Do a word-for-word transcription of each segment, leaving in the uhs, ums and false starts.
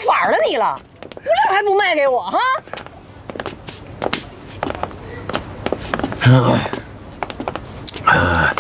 法了你了，五两还不卖给我哈？ 啊，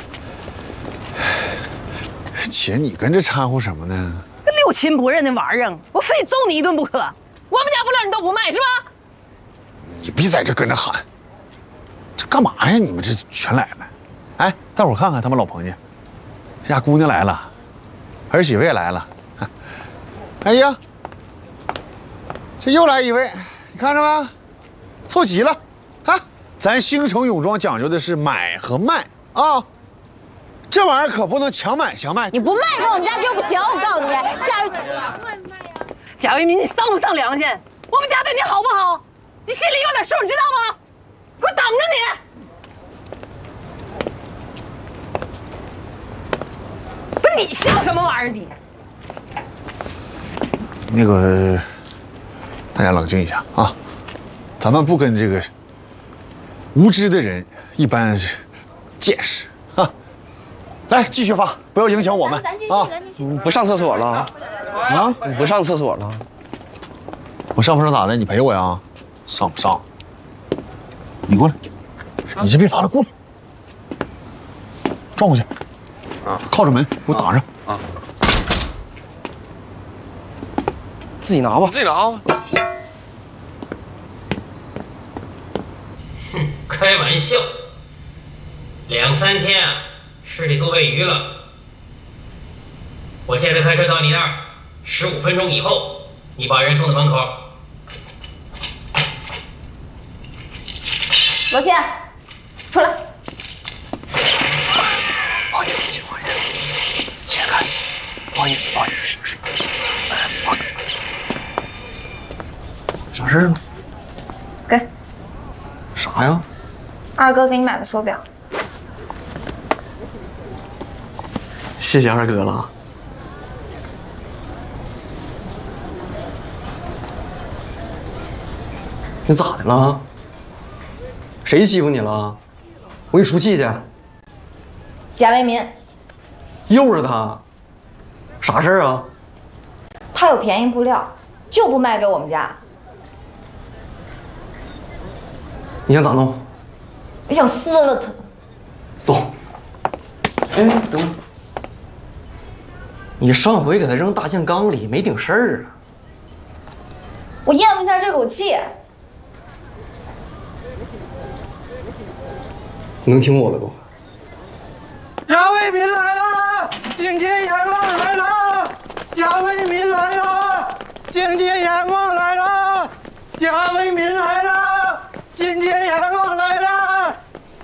姐，你跟这掺和什么呢？ 个六亲不认的玩意儿，我非揍你一顿不可！我们家不料你都不卖是吧？ 你别在这跟着喊，这干嘛呀？你们这全来了！哎，大伙看看他们老彭家，这家姑娘来了，儿媳妇也来了。哎呀，这又来一位，你看着没？凑齐了啊！咱兴城泳装讲究的是买和卖啊，这玩意儿可不能强买强卖。 你不卖给我们家就不行，我告诉你，贾玉， 贾为民，你丧不丧良心？我们家对你好不好？你心里有点数，你知道吗？给我等着你！不，你笑什么玩意儿你？ 那个，大家冷静一下啊，咱们不跟这个无知的人一般见识啊。来，继续发，不要影响我们啊！ 你不上厕所了？啊？你不上厕所了？ 我上不上咋的？你陪我呀？上不上？你过来，你先别发了，过来，转过去，啊，靠着门，给我挡上啊！ 自己拿吧， 自己拿吧。 哼，开玩笑，两三天啊，尸体够喂鱼了。我现在开车到你那儿，十五分钟以后，你把人送到门口。 罗茜，出来。 不好意思，警官人，钱看见，不好意思，不好意思，不好意思。啥事儿？ 给。 啥呀？ 二哥给你买的手表。 谢谢二哥了。你咋的了？谁欺负你了？我给你出气去。 贾为民， 又是他，啥事儿啊？ 他有便宜布料，就不卖给我们家。 你想咋弄？ 我想撕了他。 走。哎，等会儿。你上回给他扔大象缸里没顶事儿啊？ 我咽不下这口气。 能听我的不？ 贾为民来了，警戒阎王来了，贾为民来了，警戒阎王来了，贾为民来了，警戒阎王